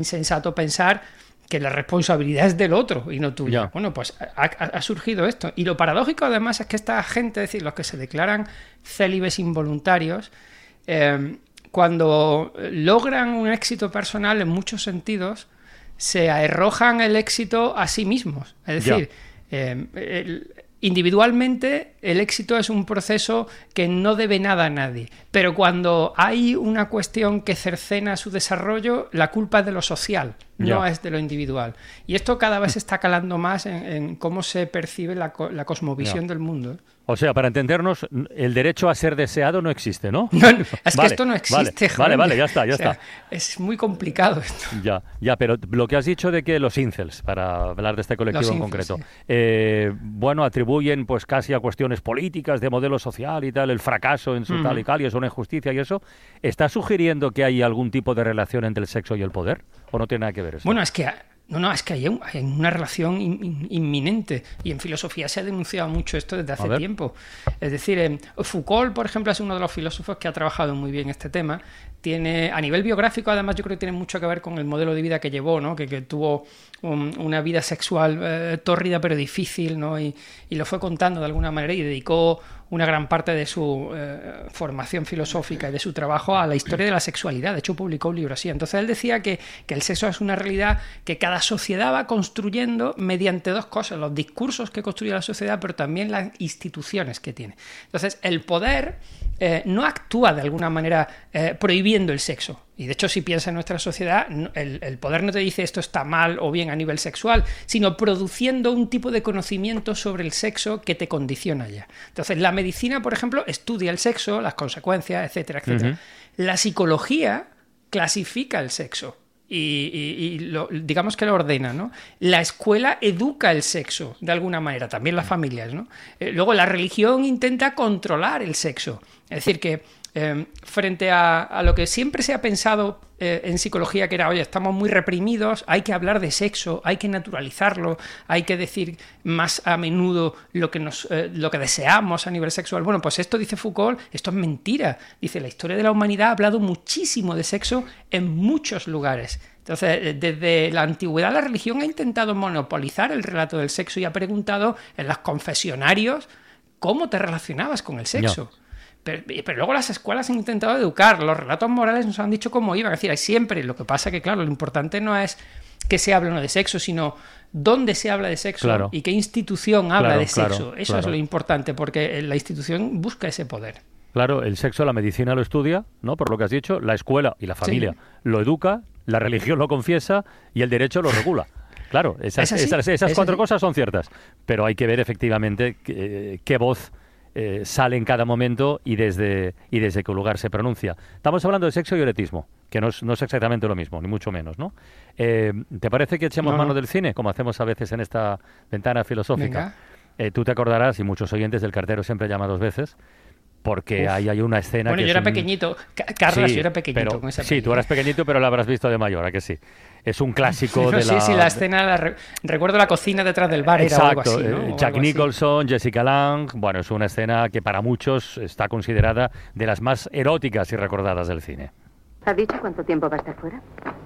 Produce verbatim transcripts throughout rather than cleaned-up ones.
insensato pensar que la responsabilidad es del otro y no tuya. Yeah. Bueno, pues ha, ha surgido esto. Y lo paradójico además es que esta gente, es decir, los que se declaran célibes involuntarios, eh, cuando logran un éxito personal en muchos sentidos, se arrojan el éxito a sí mismos. Es decir, yeah. eh, el, individualmente el éxito es un proceso que no debe nada a nadie, pero cuando hay una cuestión que cercena su desarrollo, la culpa es de lo social, no yeah. es de lo individual. Y esto cada vez está calando más en, en cómo se percibe la, la cosmovisión yeah. del mundo. O sea, para entendernos, el derecho a ser deseado no existe, ¿no? no es que vale, esto no existe. Vale, vale, vale, ya está, ya o sea, está. Es muy complicado esto. Ya, ya, pero lo que has dicho de que los incels, para hablar de este colectivo los en incels, concreto, sí. eh, bueno, atribuyen pues casi a cuestiones políticas, de modelo social y tal, el fracaso en su mm. tal y tal, y es una injusticia y eso. ¿Está sugiriendo que hay algún tipo de relación entre el sexo y el poder? ¿O no tiene nada que ver eso? Bueno, es que... No, no, es que hay, un, hay una relación in, in, inminente y en filosofía se ha denunciado mucho esto desde hace tiempo. Es decir, eh, Foucault, por ejemplo, es uno de los filósofos que ha trabajado muy bien este tema. Tiene, a nivel biográfico, además, yo creo que tiene mucho que ver con el modelo de vida que llevó, ¿no? que, que tuvo un, una vida sexual eh, tórrida pero difícil, ¿no? y, y lo fue contando de alguna manera y dedicó una gran parte de su eh, formación filosófica y de su trabajo a la historia de la sexualidad. De hecho, publicó un libro así. Entonces, él decía que, que el sexo es una realidad que cada sociedad va construyendo mediante dos cosas: los discursos que construye la sociedad, pero también las instituciones que tiene. Entonces, el poder eh, no actúa de alguna manera eh, prohibiendo el sexo. Y de hecho, si piensas en nuestra sociedad, el, el poder no te dice esto está mal o bien a nivel sexual, sino produciendo un tipo de conocimiento sobre el sexo que te condiciona ya. Entonces, la medicina, por ejemplo, estudia el sexo, las consecuencias, etcétera, etcétera. Uh-huh. La psicología clasifica el sexo y, y, y lo, digamos que lo ordena, ¿no? La escuela educa el sexo, de alguna manera, también las familias, ¿no? Eh, luego, la religión intenta controlar el sexo. Es decir, que Eh, frente a, a lo que siempre se ha pensado eh, en psicología, que era, oye, estamos muy reprimidos, hay que hablar de sexo, hay que naturalizarlo, hay que decir más a menudo lo que, nos, eh, lo que deseamos a nivel sexual. Bueno, pues esto, dice Foucault, esto es mentira. Dice, la historia de la humanidad ha hablado muchísimo de sexo en muchos lugares. Entonces, desde la antigüedad la religión ha intentado monopolizar el relato del sexo y ha preguntado en los confesionarios cómo te relacionabas con el sexo. No. Pero, pero luego las escuelas han intentado educar, los relatos morales nos han dicho cómo iban. Es decir, hay siempre, lo que pasa que, claro, lo importante no es que se hable o no de sexo, sino dónde se habla de sexo, claro, y qué institución habla claro, de sexo. Claro, Eso claro. es lo importante, porque la institución busca ese poder. Claro, el sexo, la medicina lo estudia, ¿no? Por lo que has dicho, la escuela y la familia sí. lo educa, la religión lo confiesa y el derecho lo regula. Claro, esas, así, esas, esas cuatro así. cosas son ciertas, pero hay que ver efectivamente qué, qué voz Eh, sale en cada momento y desde y desde qué lugar se pronuncia. Estamos hablando de sexo y erotismo, que no es, no es exactamente lo mismo, ni mucho menos, ¿no? Eh, ¿Te parece que echemos no, mano no. del cine, como hacemos a veces en esta ventana filosófica? Eh, tú te acordarás, y muchos oyentes, del Cartero siempre llama dos veces, porque ahí hay una escena bueno, que yo era un... pequeñito, Carlos, sí, yo era pequeñito pero, con esa Sí, tú eras pequeñito, pero la habrás visto de mayor, ¿a que sí? Es un clásico no, de sí, la... Sí, sí, la escena, la re... recuerdo la cocina detrás del bar, Exacto, era algo así, ¿no? eh, Jack Nicholson, así. Jessica Lange, bueno, es una escena que para muchos está considerada de las más eróticas y recordadas del cine. ¿Ha dicho cuánto tiempo va a estar fuera?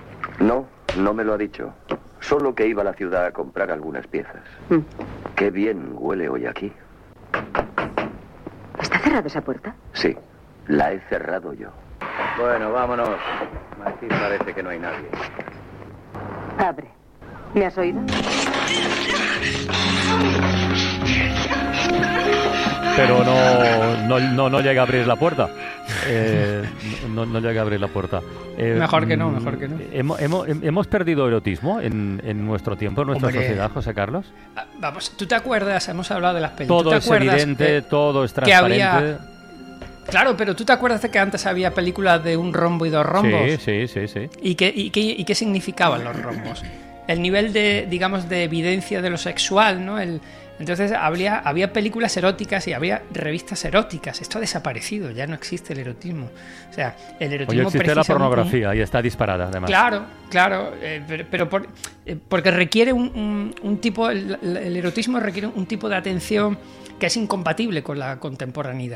No, no me lo ha dicho. Solo que iba a la ciudad a comprar algunas piezas. Mm. Qué bien huele hoy aquí. ¿Está cerrada esa puerta? Sí, la he cerrado yo. Bueno, vámonos. Aquí parece que no hay nadie. Abre. ¿Me has oído? Pero no, no, no, no llega a abrir la puerta. Eh, no, no llega a abrir la puerta. Eh, mejor que no, mejor que no. ¿Hemos, hemos, hemos perdido erotismo en, en nuestro tiempo, en nuestra Hombre, sociedad, José Carlos? Vamos, ¿tú te acuerdas? Hemos hablado de las películas. Todo es evidente, eh, todo es transparente. Había... Claro, pero ¿tú te acuerdas de que antes había películas de un rombo y dos rombos? Sí, sí, sí, sí. ¿Y qué, y qué, y qué significaban los rombos? El nivel de, digamos, de evidencia de lo sexual, ¿no? El, entonces había, había películas eróticas y había revistas eróticas. Esto ha desaparecido, ya no existe el erotismo. O sea, el erotismo... Oye, existe la pornografía un... y está disparada, además. Claro, claro, eh, pero, pero por, eh, porque requiere un, un, un tipo... El, el erotismo requiere un tipo de atención que es incompatible con la contemporaneidad.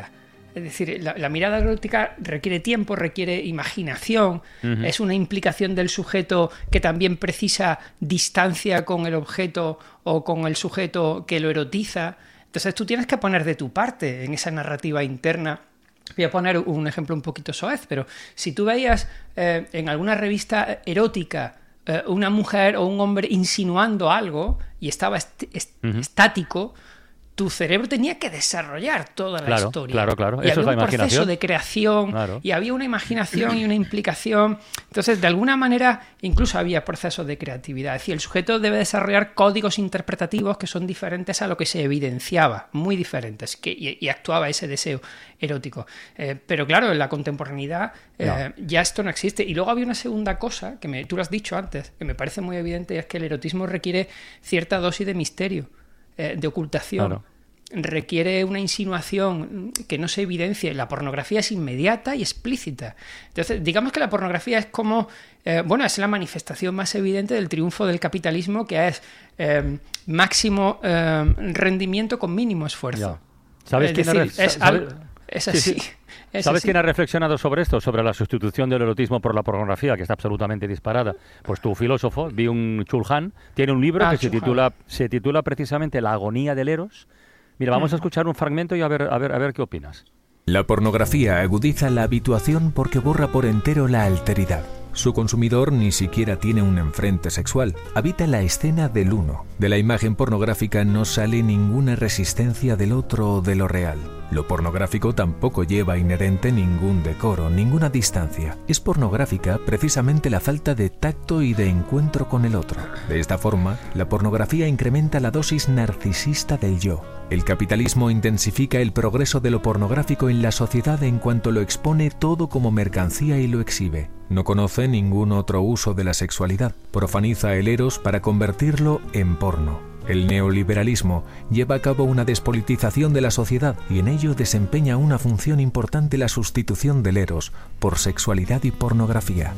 Es decir, la, la mirada erótica requiere tiempo, requiere imaginación, uh-huh. es una implicación del sujeto que también precisa distancia con el objeto o con el sujeto que lo erotiza. Entonces tú tienes que poner de tu parte en esa narrativa interna. Voy a poner un ejemplo un poquito soez, pero si tú veías eh, en alguna revista erótica eh, una mujer o un hombre insinuando algo y estaba est- est- uh-huh. estático, tu cerebro tenía que desarrollar toda la claro, historia. Claro, claro. Y Eso había es la un imaginación. proceso de creación, claro. y había una imaginación y una implicación. Entonces, de alguna manera, incluso había procesos de creatividad. Es decir, el sujeto debe desarrollar códigos interpretativos que son diferentes a lo que se evidenciaba, muy diferentes, que, y, y actuaba ese deseo erótico. Eh, pero claro, en la contemporaneidad eh, no. ya esto no existe. Y luego había una segunda cosa, que me, tú lo has dicho antes, que me parece muy evidente, y es que el erotismo requiere cierta dosis de misterio. De ocultación, claro. requiere una insinuación que no se evidencie. La pornografía es inmediata y explícita. Entonces, digamos que la pornografía es como, eh, bueno, es la manifestación más evidente del triunfo del capitalismo, que es eh, máximo eh, rendimiento con mínimo esfuerzo. Ya. ¿Sabes es quién decir, ha re- es, sabe- algo, es así. Sí, sí. Es ¿Sabes así. quién ha reflexionado sobre esto? Sobre la sustitución del erotismo por la pornografía, que está absolutamente disparada. Pues tu filósofo, Byung-Chul Han, tiene un libro ah, que se Chul Han. titula, se titula precisamente La agonía del eros. Mira, vamos mm. a escuchar un fragmento y a ver, a ver, a ver qué opinas. La pornografía agudiza la habituación porque borra por entero la alteridad. Su consumidor ni siquiera tiene un enfrente sexual, habita la escena del uno. De la imagen pornográfica no sale ninguna resistencia del otro o de lo real. Lo pornográfico tampoco lleva inherente ningún decoro, ninguna distancia. Es pornográfica precisamente la falta de tacto y de encuentro con el otro. De esta forma, la pornografía incrementa la dosis narcisista del yo. El capitalismo intensifica el progreso de lo pornográfico en la sociedad en cuanto lo expone todo como mercancía y lo exhibe. No conoce ningún otro uso de la sexualidad. Profaniza el eros para convertirlo en porno. El neoliberalismo lleva a cabo una despolitización de la sociedad y en ello desempeña una función importante la sustitución del eros por sexualidad y pornografía.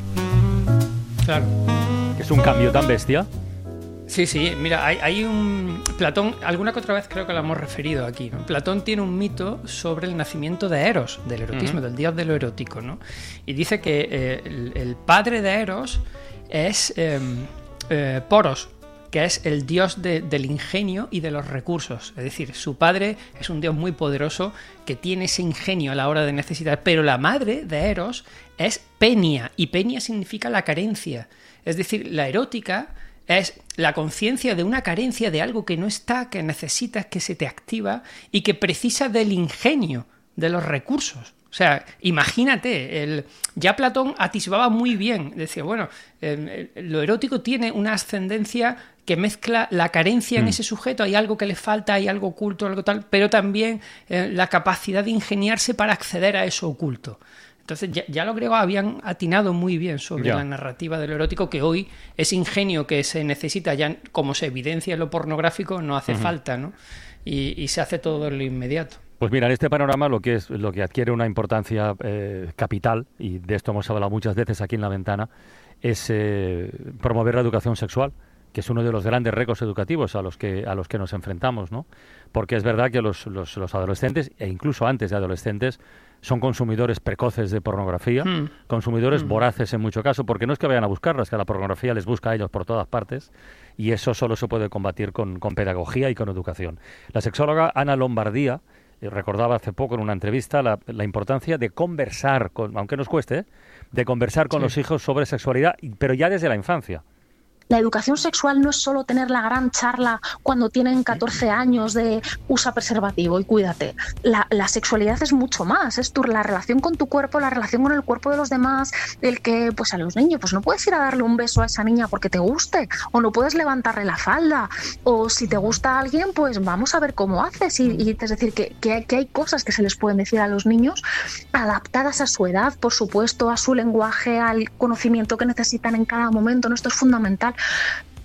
Claro. ¿Es un cambio tan bestia? Sí, sí, mira, hay, hay un... Platón, alguna que otra vez creo que lo hemos referido aquí, ¿no? Platón tiene un mito sobre el nacimiento de Eros, del erotismo, uh-huh. del dios de lo erótico, ¿no? Y dice que eh, el, el padre de Eros es eh, eh, Poros, que es el dios de, del ingenio y de los recursos. Es decir, su padre es un dios muy poderoso que tiene ese ingenio a la hora de necesitar, pero la madre de Eros es Penia, y Penia significa la carencia. Es decir, la erótica es la conciencia de una carencia, de algo que no está, que necesitas, que se te activa y que precisa del ingenio, de los recursos. O sea, imagínate, el, ya Platón atisbaba muy bien, decía, bueno, eh, lo erótico tiene una ascendencia que mezcla la carencia mm. en ese sujeto, hay algo que le falta, hay algo oculto, algo tal, pero también eh, la capacidad de ingeniarse para acceder a eso oculto. Entonces ya, ya los griegos habían atinado muy bien sobre ya. la narrativa de lo erótico, que hoy ese ingenio que se necesita, ya como se evidencia en lo pornográfico, no hace uh-huh. falta, ¿no? Y, y se hace todo en lo inmediato. Pues mira, en este panorama lo que es lo que adquiere una importancia eh, capital, y de esto hemos hablado muchas veces aquí en La Ventana, es eh, promover la educación sexual, que es uno de los grandes retos educativos a los que a los que nos enfrentamos, ¿no? Porque es verdad que los, los, los adolescentes, e incluso antes de adolescentes, son consumidores precoces de pornografía, mm. consumidores mm. voraces en mucho caso, porque no es que vayan a buscarlas, que la pornografía les busca a ellos por todas partes, y eso solo se puede combatir con, con pedagogía y con educación. La sexóloga Ana Lombardía eh, recordaba hace poco en una entrevista la, la importancia de conversar, con, aunque nos cueste, ¿eh? de conversar con sí. los hijos sobre sexualidad, pero ya desde la infancia. La educación sexual no es solo tener la gran charla cuando tienen catorce años de usa preservativo y cuídate. La, la sexualidad es mucho más, es tu, la relación con tu cuerpo, la relación con el cuerpo de los demás, el que pues a los niños pues no puedes ir a darle un beso a esa niña porque te guste, o no puedes levantarle la falda, o si te gusta a alguien pues vamos a ver cómo haces, y, y es decir que, que, que hay cosas que se les pueden decir a los niños adaptadas a su edad, por supuesto, a su lenguaje, al conocimiento que necesitan en cada momento, ¿no? Esto es fundamental.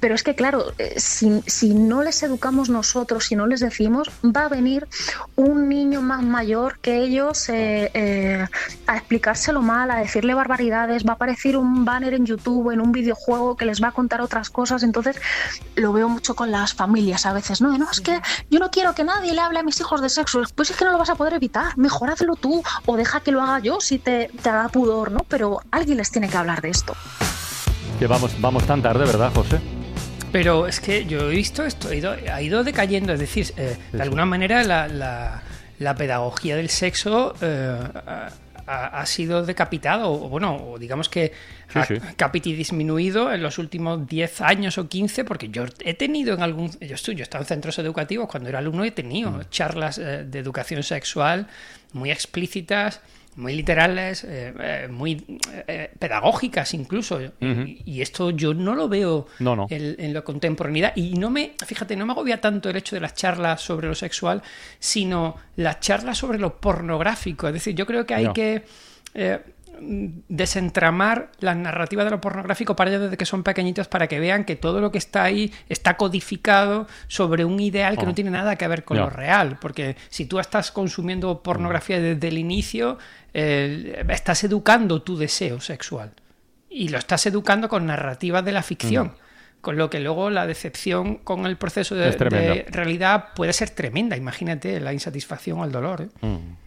pero es que claro, si, si no les educamos nosotros, si no les decimos, va a venir un niño más mayor que ellos eh, eh, a explicárselo mal, a decirle barbaridades, va a aparecer un banner en YouTube, en un videojuego que les va a contar otras cosas. Entonces lo veo mucho con las familias a veces, no, no, es que yo no quiero que nadie le hable a mis hijos de sexo. Pues es que no lo vas a poder evitar, mejor hazlo tú o deja que lo haga yo si te, te da pudor, ¿no? Pero alguien les tiene que hablar de esto. Que vamos, vamos tan tarde, ¿verdad, José? Pero es que yo he visto esto, ha ido, ha ido decayendo, es decir, eh, de alguna manera la, la, la pedagogía del sexo eh, ha, ha sido decapitada, o bueno, o digamos que sí, ha sí. capiti disminuido en los últimos diez años o quince, porque yo he tenido en algún... Yo, estoy, yo he estado en centros educativos cuando era alumno, he tenido mm. charlas eh, de educación sexual muy explícitas, muy literales, eh, eh, muy eh, pedagógicas incluso. Uh-huh. Y, y esto yo no lo veo no, no. En, en la contemporaneidad. Y no me, fíjate, no me agobia tanto el hecho de las charlas sobre lo sexual, sino las charlas sobre lo pornográfico. Es decir, yo creo que hay no. que eh, desentramar la narrativa de lo pornográfico para ellos desde que son pequeñitos, para que vean que todo lo que está ahí está codificado sobre un ideal que oh. no tiene nada que ver con no. lo real. Porque si tú estás consumiendo pornografía desde el inicio, eh, estás educando tu deseo sexual y lo estás educando con narrativas de la ficción. Mm. Con lo que luego la decepción con el proceso de, de realidad puede ser tremenda. Imagínate la insatisfacción o el dolor, ¿eh? Mm.